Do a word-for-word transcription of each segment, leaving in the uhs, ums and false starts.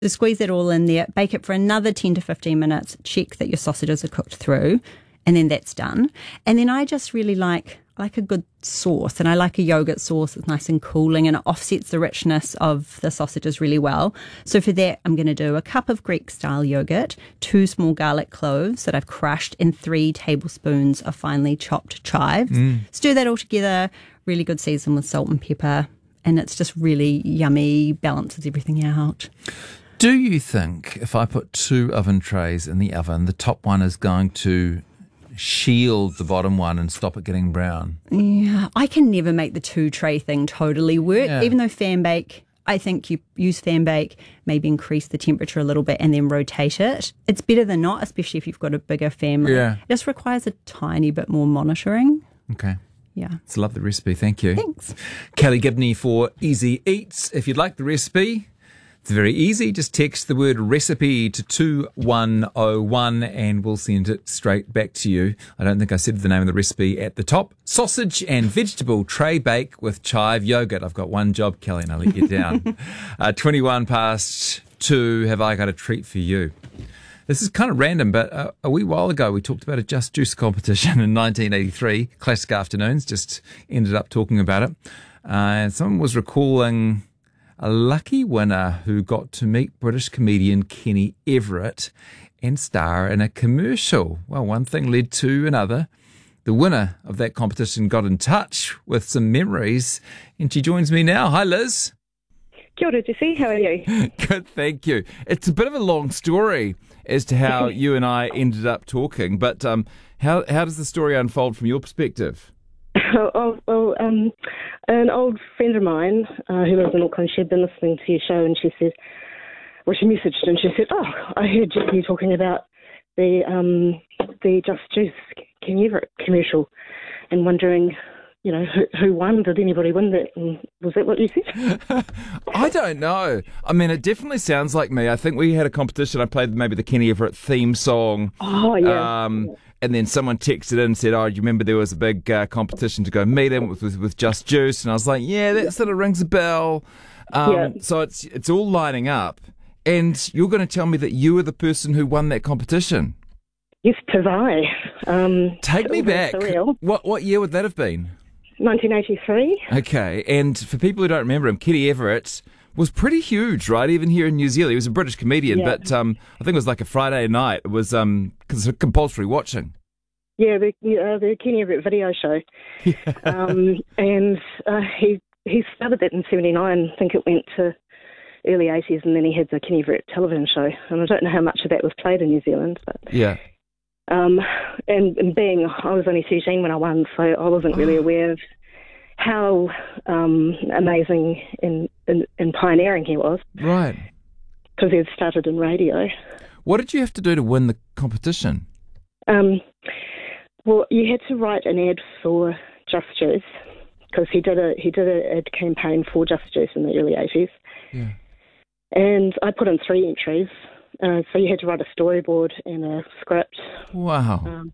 So squeeze that all in there, bake it for another ten to fifteen minutes, check that your sausages are cooked through, and then that's done. And then I just really like I like a good sauce, and I like a yogurt sauce that's nice and cooling, and it offsets the richness of the sausages really well. So for that, I'm going to do a cup of Greek-style yogurt, two small garlic cloves that I've crushed, and three tablespoons of finely chopped chives. Mm. Stir that all together, really good season with salt and pepper, and it's just really yummy, balances everything out. Do you think if I put two oven trays in the oven, the top one is going to shield the bottom one and stop it getting brown? Yeah, I can never make the two tray thing totally work. Yeah. Even though fan bake, I think you use fan bake, maybe increase the temperature a little bit and then rotate it. It's better than not, especially if you've got a bigger family. Yeah. It just requires a tiny bit more monitoring. Okay. Yeah. It's a lovely recipe, thank you. Thanks. Kelly Gibney for Easy Eats. If you'd like the recipe, it's very easy. Just text the word recipe to two one oh one and we'll send it straight back to you. I don't think I said the name of the recipe at the top. Sausage and vegetable tray bake with chive yogurt. I've got one job, Kelly, and I'll let you down. uh, twenty-one past two, have I got a treat for you? This is kind of random, but uh, a wee while ago we talked about a Just Juice competition in nineteen eighty-three. Classic Afternoons, just ended up talking about it. Uh, and someone was recalling a lucky winner who got to meet British comedian Kenny Everett and star in a commercial. Well, one thing led to another. The winner of that competition got in touch with some memories, and she joins me now. Hi, Liz. Kia ora, Jesse. How are you? Good, thank you. It's a bit of a long story as to how you and I ended up talking, but um, how how does the story unfold from your perspective? oh, well, um, an old friend of mine uh, who lives in Auckland, she'd been listening to your show and she said, well, she messaged and she said, oh, I heard you talking about the um, the Just Juice Kenny Everett commercial and wondering, you know, who, who won? Did anybody win that? And was that what you said? I don't know. I mean, it definitely sounds like me. I think we had a competition. I played maybe the Kenny Everett theme song. Oh, yeah. Um, and then someone texted in and said, oh, do you remember there was a big uh, competition to go meet him with, with, with Just Juice? And I was like, yeah, that sort of rings a bell. Um, yeah. So it's it's all lining up. And you're going to tell me that you were the person who won that competition? Yes, tis I. Um, Take me back. Surreal. What What year would that have been? nineteen eighty-three. Okay, and for people who don't remember him, Kenny Everett was pretty huge, right? Even here in New Zealand, he was a British comedian, yeah. but um, I think it was like a Friday night. It was um, compulsory watching. Yeah, the uh, the Kenny Everett video show, yeah. um, and uh, he he started that in seventy-nine. I think it went to early eighties, and then he had the Kenny Everett television show. And I don't know how much of that was played in New Zealand, but yeah. Um, and, and being, I was only thirteen when I won, so I wasn't really aware of how um, amazing and, and, and pioneering he was. Right. Because he had started in radio. What did you have to do to win the competition? Um, well, you had to write an ad for Just Juice, because he did a he did a ad campaign for Just Juice in the early eighties. Yeah. And I put in three entries. Uh, so you had to write a storyboard and a script. Wow. Um,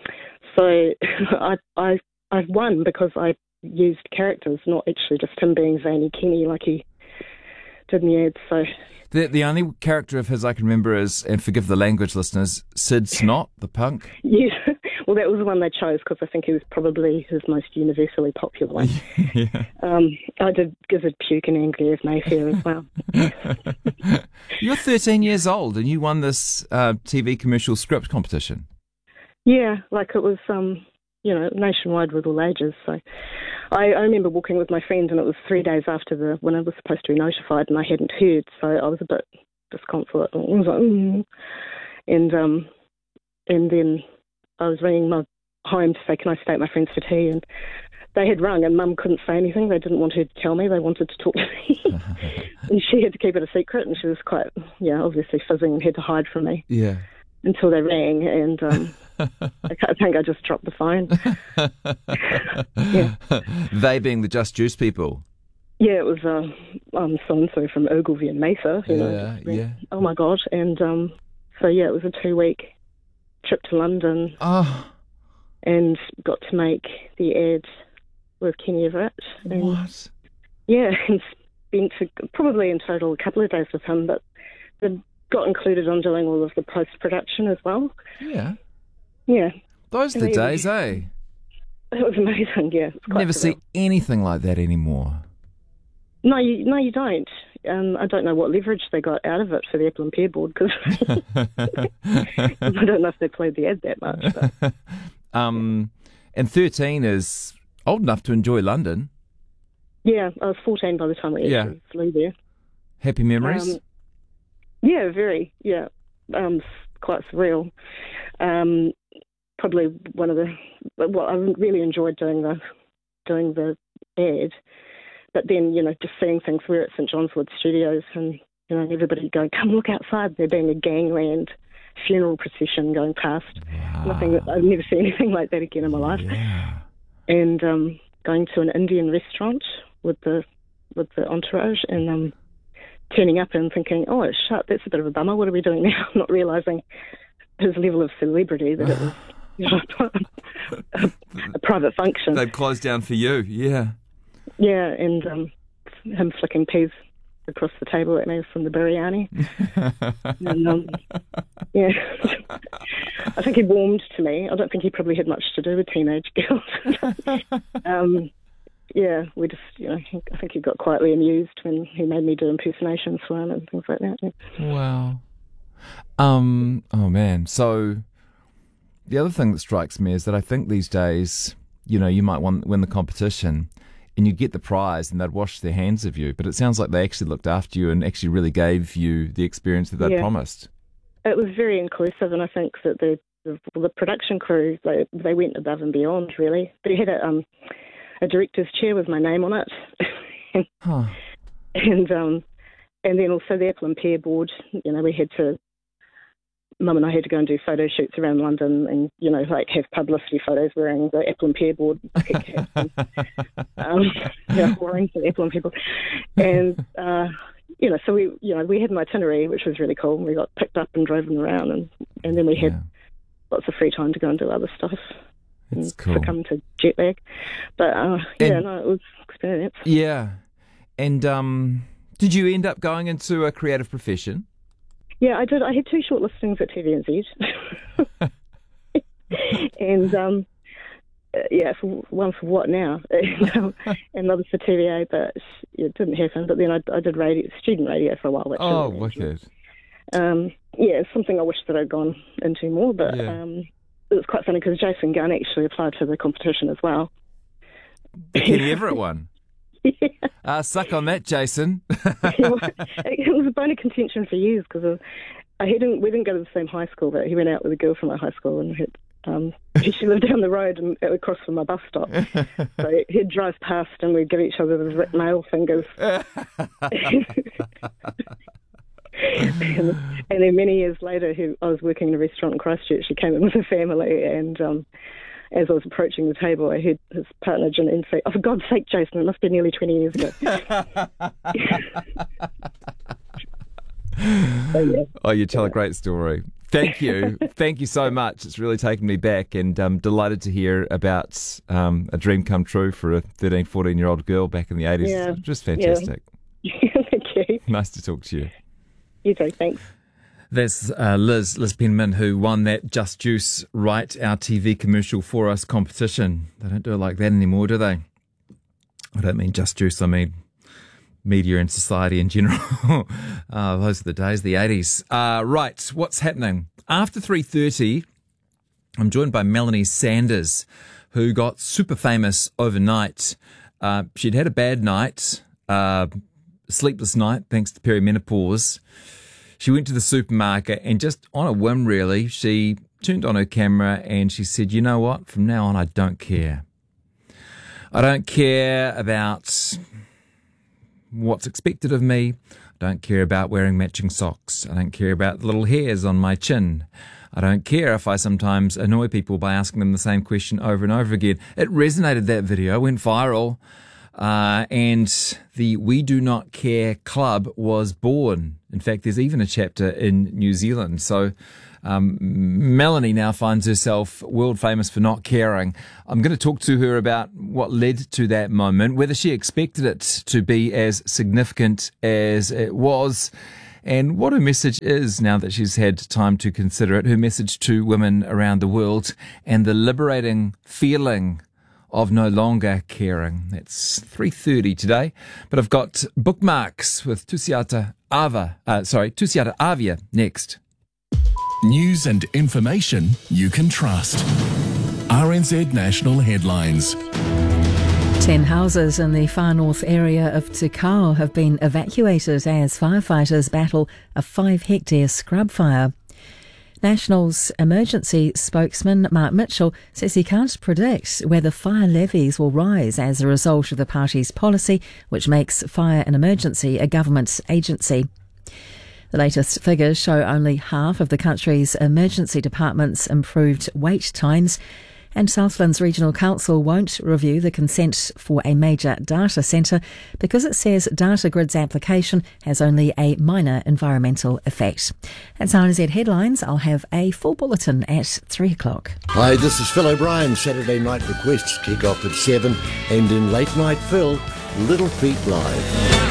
so I, I, I won because I used characters, not actually just him being zany Kenny like he did in the ads. So the the only character of his I can remember is, and forgive the language, listeners, Sid Snot, the punk. Yeah, well, that was the one they chose because I think he was probably his most universally popular one. Yeah. Um, I did Gizzard Puke and Angry as Mayfair as well. You're thirteen years old and you won this uh, T V commercial script competition. Yeah, like it was, um, you know, nationwide with all ages. So I, I remember walking with my friend, and it was three days after the when I was supposed to be notified, and I hadn't heard, so I was a bit disconsolate. I was like, mm. and um, and then I was ringing my home to say, can I stay at my friend's for tea? And they had rung, and Mum couldn't say anything. They didn't want her to tell me. They wanted to talk to me, and she had to keep it a secret. And she was quite, yeah, obviously fizzing and had to hide from me. Yeah. Until they rang, and um, I think I just dropped the phone. Yeah. They being the Just Juice people. Yeah, it was uh, um, so-and-so from Ogilvy and Mesa. You yeah, know, yeah. Oh, my God. And um, so, yeah, it was a two-week trip to London. Oh. And got to make the ad with Kenny Everett. And, what? Yeah, and spent a, probably in total a couple of days with him, but I got included on doing all of the post-production as well. Yeah. Yeah. Those are the days, eh? It was amazing, yeah. It's quite Never see surreal. anything like that anymore. No, you, no, you don't. Um, I don't know what leverage they got out of it for the Apple and Pear board, because I don't know if they played the ad that much. But. um, and thirteen is old enough to enjoy London. Yeah, I was fourteen by the time we Yeah. actually flew there. Happy memories? Um, yeah, very, yeah. Um, quite surreal. Um, probably one of the, well, I really enjoyed doing the, doing the ad. But then, you know, just seeing things, we're at St John's Wood Studios, and, you know, everybody going, come look outside, there being a gangland funeral procession going past. Wow. Nothing, I've never seen anything like that again in my life. Yeah. And um, going to an Indian restaurant with the with the entourage, and um, turning up and thinking, oh, shut, that's a bit of a bummer. What are we doing now? Not realising his level of celebrity, that it was, you know, a, a private function. They've closed down for you, yeah. Yeah, and um, him flicking peas across the table at me from the biryani. and, um, yeah, I think he warmed to me. I don't think he probably had much to do with teenage girls. um, yeah, we just, you know, I think he got quietly amused when he made me do impersonations for him and things like that. Yeah. Wow. Um. Oh man. So the other thing that strikes me is that I think these days, you know, you might win, win the competition, and you get the prize, and they'd wash their hands of you. But it sounds like they actually looked after you and actually really gave you the experience that they'd Yeah. promised. It was very inclusive, and I think that the the, the production crew, they they went above and beyond, really. They had a um a director's chair with my name on it, Huh. and um and then also the Apple and Pear board. You know, we had to. Mum and I had to go and do photo shoots around London, and, you know, like have publicity photos wearing the Apple and Pear board bucket caps, and, um, yeah, wearing the Apple and Pear board, and uh, you know, so we, you know, we had an itinerary which was really cool. And we got picked up and driven around, and, and then we had Yeah. lots of free time to go and do other stuff. It's and cool. Succumb to jet lag, but uh, yeah, And- no, it was experience. Yeah. And um, did you end up going into a creative profession? Yeah, I did. I had two short listings at T V N Z. and, um, uh, yeah, for, one for What Now? and, um, and another for T V A, but it didn't happen. But then I, I did radio, student radio for a while. Which I Oh, really enjoyed. wicked. Um, yeah, it's something I wish that I'd gone into more, but Yeah. um, it was quite funny because Jason Gunn actually applied for the competition as well. The Kenny Everett one. yeah. Uh, suck on that, Jason. It was a bone of contention for years because I he didn't we didn't go to the same high school, but he went out with a girl from my high school, and had, um, she lived down the road and across from my bus stop. So he'd drive past and we'd give each other the red male fingers. and, and then many years later, he, I was working in a restaurant in Christchurch. He came in with a family, and um, as I was approaching the table, I heard his partner Janine say, "Oh, for God's sake, Jason, it must be nearly twenty years ago." So, yeah. Oh, you tell a great story. Thank you. Thank you so much. It's really taken me back, and I'm delighted to hear about um, a dream come true for a thirteen, fourteen-year-old girl back in the eighties. Yeah. Just fantastic. Thank you. Nice to talk to you. You too, thanks. That's uh, Liz, Liz Penman, who won that Just Juice Write Our T V Commercial For Us competition. They don't do it like that anymore, do they? I don't mean Just Juice, I mean media and society in general. uh, those are the days, the eighties. Uh, right, what's happening? After three thirty, I'm joined by Melanie Sanders, who got super famous overnight. Uh, she'd had a bad night, uh, sleepless night, thanks to perimenopause. She went to the supermarket and just on a whim, really, she turned on her camera and she said, you know what, from now on, I don't care. I don't care about what's expected of me. I don't care about wearing matching socks. I don't care about the little hairs on my chin. I don't care if I sometimes annoy people by asking them the same question over and over again. It resonated, that video, went viral. Uh, and the We Do Not Care Club was born. In fact, there's even a chapter in New Zealand. So um, Melanie now finds herself world famous for not caring. I'm going to talk to her about what led to that moment, whether she expected it to be as significant as it was, and what her message is now that she's had time to consider it, her message to women around the world and the liberating feeling of no longer caring. That's three thirty today. But I've got bookmarks with Tusiata Ava, uh, sorry, Tusiata Avia next. News and information you can trust. R N Z National Headlines. Ten houses in the far north area of Tukau have been evacuated as firefighters battle a five-hectare scrub fire. National's emergency spokesman Mark Mitchell says he can't predict whether fire levies will rise as a result of the party's policy, which makes fire and emergency a government agency. The latest figures show only half of the country's emergency departments' improved wait times, and Southlands Regional Council won't review the consent for a major data centre because it says Datagrid's application has only a minor environmental effect. That's R N Z Headlines. I'll have a full bulletin at three o'clock. Hi, this is Phil O'Brien. Saturday night requests kick off at seven, and in Late Night Phil, Little Feet Live.